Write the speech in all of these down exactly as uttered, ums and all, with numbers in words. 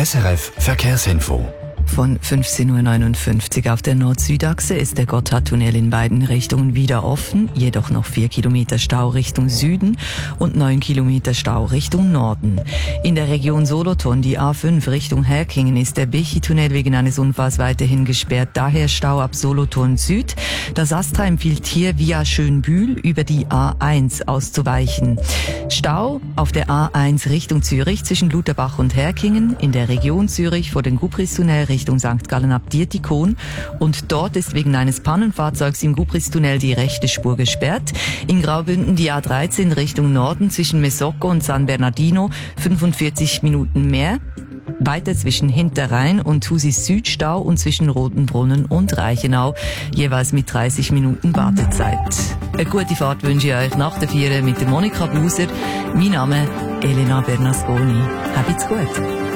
S R F Verkehrsinfo. Von fünfzehn Uhr neunundfünfzig auf der Nord-Süd-Achse ist der Gotthardtunnel in beiden Richtungen wieder offen, jedoch noch vier Kilometer Stau Richtung Süden und neun Kilometer Stau Richtung Norden. In der Region Solothurn, die A fünf Richtung Herkingen, ist der Bechi-Tunnel wegen eines Unfalls weiterhin gesperrt, daher Stau ab Solothurn Süd. Das Astra empfiehlt hier via Schönbühl über die A eins auszuweichen. Stau auf der A eins Richtung Zürich zwischen Lutherbach und Herkingen, in der Region Zürich vor dem Gubristunnel Richtung Sankt Gallen ab Dietikon, und dort ist wegen eines Pannenfahrzeugs im Gubristunnel die rechte Spur gesperrt. In Graubünden die A dreizehn Richtung Norden zwischen Mesocco und San Bernardino fünfundvierzig Minuten mehr. Weiter zwischen Hinterrhein und Thusis Südstau und zwischen Rotenbrunnen und Reichenau jeweils mit dreißig Minuten Wartezeit. Eine gute Fahrt wünsche ich euch nach der Vier mit der Monika Buser. Mein Name Elena Bernasconi. Habt's gut.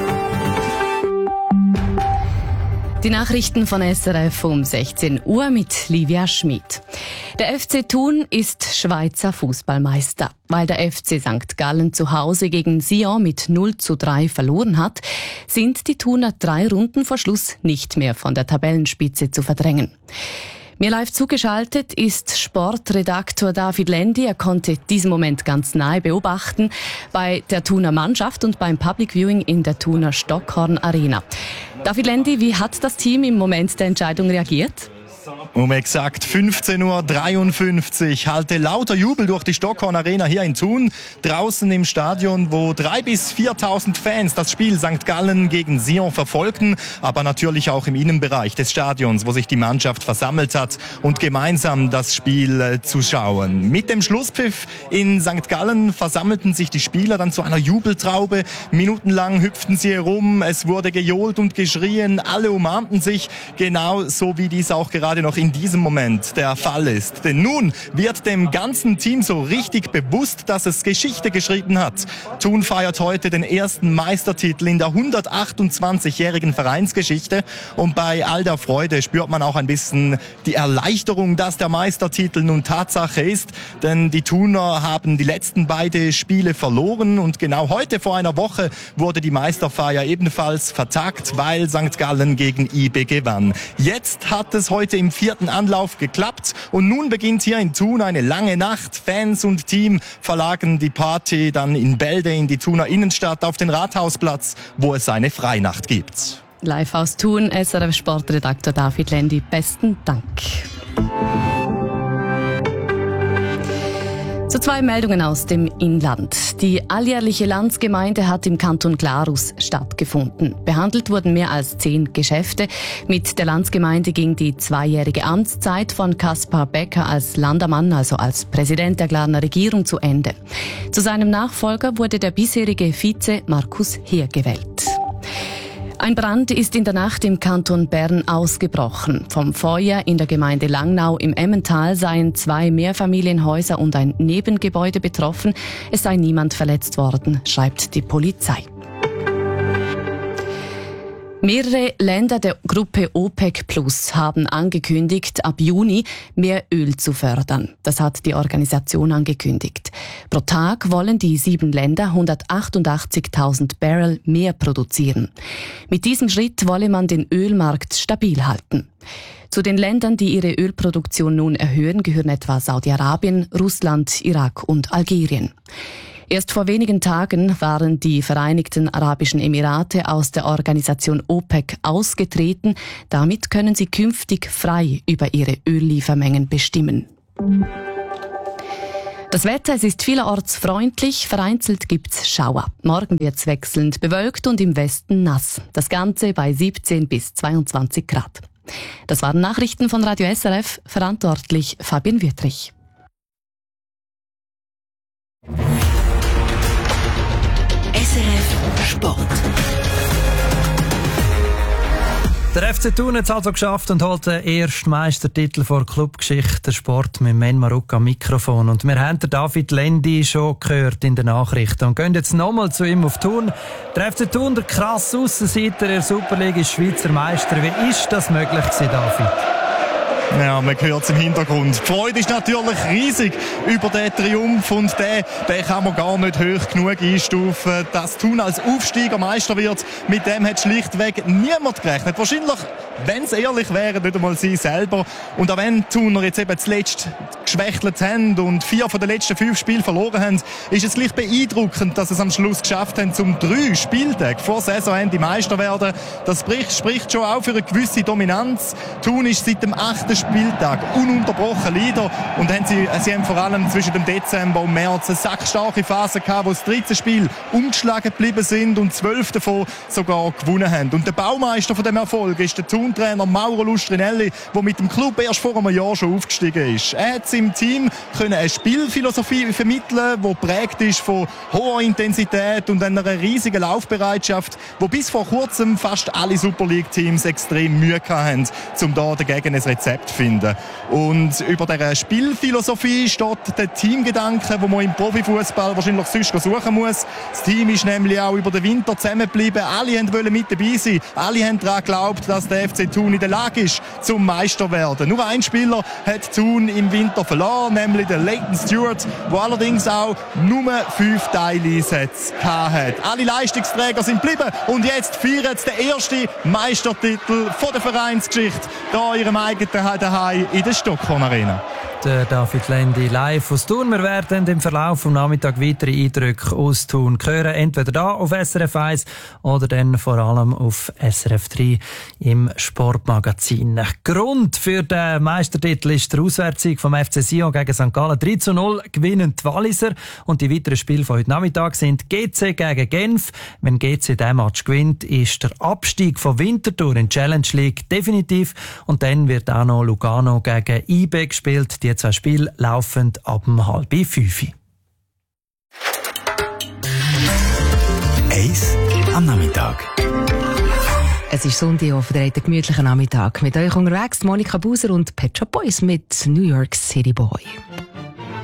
Die Nachrichten von S R F um sechzehn Uhr mit Livia Schmid. Der F C Thun ist Schweizer Fußballmeister. Weil der F C Sankt Gallen zu Hause gegen Sion mit null zu drei verloren hat, sind die Thuner drei Runden vor Schluss nicht mehr von der Tabellenspitze zu verdrängen. Mir live zugeschaltet ist Sportredaktor David Lendi. Er konnte diesen Moment ganz nahe beobachten bei der Thuner Mannschaft und beim Public Viewing in der Thuner Stockhorn Arena. David Lendi, wie hat das Team im Moment der Entscheidung reagiert? Um exakt fünfzehn Uhr dreiundfünfzig hallte lauter Jubel durch die Stockhorn Arena hier in Thun. Draußen im Stadion, wo dreitausend bis viertausend Fans das Spiel Sankt Gallen gegen Sion verfolgten. Aber natürlich auch im Innenbereich des Stadions, wo sich die Mannschaft versammelt hat und gemeinsam das Spiel äh, zu schauen. Mit dem Schlusspfiff in Sankt Gallen versammelten sich die Spieler dann zu einer Jubeltraube. Minutenlang hüpften sie herum, es wurde gejohlt und geschrien, alle umarmten sich, genau so wie dies auch gerade noch in diesem Moment der Fall ist. Denn nun wird dem ganzen Team so richtig bewusst, dass es Geschichte geschrieben hat. Thun feiert heute den ersten Meistertitel in der hundertachtundzwanzigjährigen Vereinsgeschichte. Und bei all der Freude spürt man auch ein bisschen die Erleichterung, dass der Meistertitel nun Tatsache ist. Denn die Thuner haben die letzten beiden Spiele verloren. Und genau heute vor einer Woche wurde die Meisterfeier ebenfalls vertagt, weil Sankt Gallen gegen I B gewann. Jetzt hat es heute im vierten Anlauf geklappt und nun beginnt hier in Thun eine lange Nacht. Fans und Team verlagern die Party dann in Bälde in die Thuner Innenstadt auf den Rathausplatz, wo es eine Freinacht gibt. Live aus Thun, S R F Sportredakteur David Lendi, besten Dank. So, zwei Meldungen aus dem Inland. Die alljährliche Landsgemeinde hat im Kanton Glarus stattgefunden. Behandelt wurden mehr als zehn Geschäfte. Mit der Landsgemeinde ging die zweijährige Amtszeit von Kaspar Becker als Landamann, also als Präsident der Glarner Regierung, zu Ende. Zu seinem Nachfolger wurde der bisherige Vize Markus Heer gewählt. Ein Brand ist in der Nacht im Kanton Bern ausgebrochen. Vom Feuer in der Gemeinde Langnau im Emmental seien zwei Mehrfamilienhäuser und ein Nebengebäude betroffen. Es sei niemand verletzt worden, schreibt die Polizei. Mehrere Länder der Gruppe OPEC Plus haben angekündigt, ab Juni mehr Öl zu fördern. Das hat die Organisation angekündigt. Pro Tag wollen die sieben Länder hundertachtundachtzigtausend Barrel mehr produzieren. Mit diesem Schritt wolle man den Ölmarkt stabil halten. Zu den Ländern, die ihre Ölproduktion nun erhöhen, gehören etwa Saudi-Arabien, Russland, Irak und Algerien. Erst vor wenigen Tagen waren die Vereinigten Arabischen Emirate aus der Organisation OPEC ausgetreten. Damit können sie künftig frei über ihre Ölliefermengen bestimmen. Das Wetter, es ist vielerorts freundlich, vereinzelt gibt's Schauer. Morgen wird's wechselnd bewölkt und im Westen nass. Das Ganze bei siebzehn bis zweiundzwanzig Grad. Das waren Nachrichten von Radio S R F, verantwortlich Fabian Wüttrich. S R F Sport. Der F C Thun hat es also geschafft und holt den ersten Meistertitel vor Clubgeschichte, der Sport mit Men Maruk am Mikrofon. Und wir haben den David Lendi schon gehört in den Nachrichten und gehen jetzt nochmal zu ihm auf Thun. Der F C Thun, der krasse Aussenseiter der Superliga, ist Schweizer Meister. Wie ist das möglich gewesen, David? Ja, man hört es im Hintergrund. Die Freude ist natürlich riesig über den Triumph und den, den kann man gar nicht hoch genug einstufen. Dass Thun als Aufsteiger Meister wird, mit dem hat schlichtweg niemand gerechnet. Wahrscheinlich, wenn es ehrlich wäre, nicht einmal sie selber. Und auch wenn die Thuner jetzt eben zuletzt geschwächtelt haben und vier von den letzten fünf Spielen verloren haben, ist es gleich beeindruckend, dass sie es am Schluss geschafft haben, zum drei Spieltage vor Saisonende Meister werden. Das spricht, spricht schon auch für eine gewisse Dominanz. Thun ist seit dem achten Spieltag ununterbrochen Leader und haben sie, sie haben vor allem zwischen dem Dezember und März eine sackstarke Phase gehabt, wo es dreizehn Spiele umgeschlagen geblieben sind und zwölf davon sogar gewonnen haben. Und der Baumeister von dem Erfolg ist der Thun-Trainer Mauro Lustrinelli, der mit dem Club erst vor einem Jahr schon aufgestiegen ist. Er hat seinem Team können eine Spielphilosophie vermitteln, die geprägt ist von hoher Intensität und einer riesigen Laufbereitschaft, wo bis vor kurzem fast alle Super League-Teams extrem Mühe hatten, um da dagegen ein Rezept zu finden. Und über dieser Spielphilosophie steht der Teamgedanke, den man im Profifußball wahrscheinlich sonst suchen muss. Das Team ist nämlich auch über den Winter zusammengeblieben. Alle wollten mit dabei sein. Alle haben daran geglaubt, dass der F C Thun in der Lage ist, zum Meister zu werden. Nur ein Spieler hat Thun im Winter verloren, nämlich der Leighton Stewart, der allerdings auch nur fünf Teileinsätze hatte. Alle Leistungsträger sind geblieben und jetzt feiern sie den ersten Meistertitel von der Vereinsgeschichte hier in ihrem eigenen Heim in der Stockhorn Arena. Der David Lendi live aus Thun. Wir werden im Verlauf des Nachmittags weitere Eindrücke aus Thun hören. Entweder da auf S R F eins oder dann vor allem auf S R F drei im Sportmagazin. Grund für den Meistertitel ist der Auswärtssieg vom F C Sion gegen Sankt Gallen. drei zu null gewinnen die Walliser. Und die weiteren Spiele von heute Nachmittag sind G C gegen Genf. Wenn G C diesen Match gewinnt, ist der Abstieg von Winterthur in die Challenge League definitiv. Und dann wird auch noch Lugano gegen I B gespielt. Die zwei Spiele laufen ab um halb fünf. Eis am Nachmittag. Es ist Sonntag, auf der gemütlichen Nachmittag. Mit euch unterwegs Monika Buser und Pet Shop Boys mit New York City Boy.